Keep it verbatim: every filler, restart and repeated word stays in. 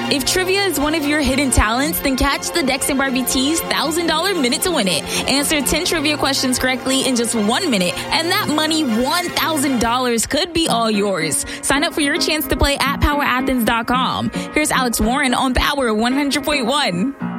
If trivia is one of your hidden talents, then catch the Dex and Barbie T's one thousand dollars Minute to Win It. Answer ten trivia questions correctly in just one minute, and that money, one thousand dollars, could be all yours. Sign up for your chance to play at power athens dot com. Here's Alex Warren on Power one hundred point one.